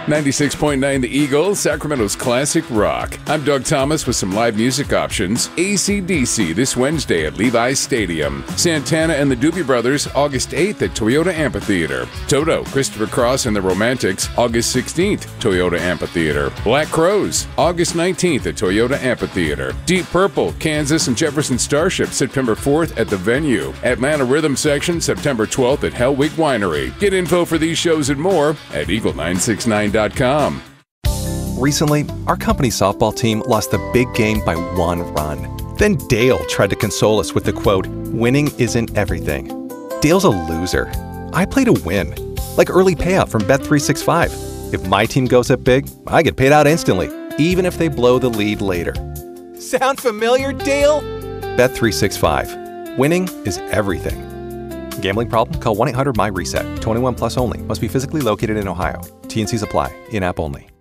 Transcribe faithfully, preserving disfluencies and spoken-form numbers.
ninety-six point nine The Eagle, Sacramento's classic rock. I'm Doug Thomas with some live music options. A C D C this Wednesday at Levi's Stadium. Santana and the Doobie Brothers, August eighth at Toyota Amphitheater. Toto, Christopher Cross and the Romantics, August sixteenth, Toyota Amphitheater. Black Crowes, August nineteenth at Toyota Amphitheater. Deep Purple, Kansas and Jefferson Starship, September fourth at the venue. Atlanta Rhythm Section, September twelfth at Hell Week Winery. Get info for these shows and more at eagle nine six nine dot com. Recently, our company's softball team lost the big game by one run. Then Dale tried to console us with the quote, "Winning isn't everything." Dale's a loser. I play to win. Like early payout from Bet three sixty-five. If my team goes up big, I get paid out instantly, even if they blow the lead later. Sound familiar, Dale? Bet three sixty-five. Winning is everything. Gambling problem? Call one eight hundred M Y RESET. twenty-one plus only. Must be physically located in Ohio. T and Cs apply. In-app only.